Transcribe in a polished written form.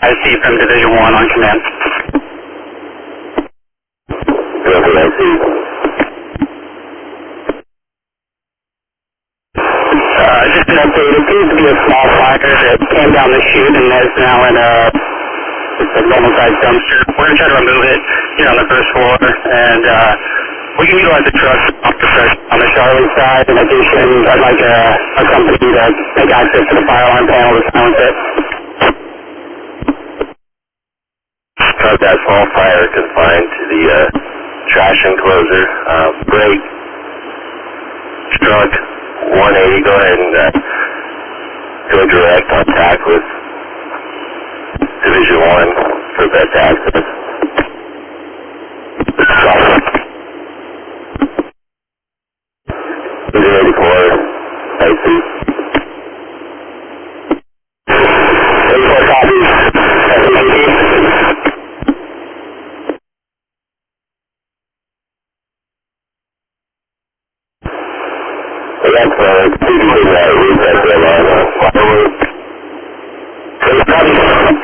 I see from Division 1 on command. I see. Just an update. It seems to be a small fire that came down the chute and is now in a normal-sized dumpster. We're going to try to remove it here on the first floor, and we can utilize the truck on the Charlie side. In addition, I'd like a company to make access to the fire alarm panel to silence it. That small fire confined to the trash enclosure. Break. Struck 180. Go ahead and go direct contact with Division 1 for best access. Division 84, I see. 84 copies. That's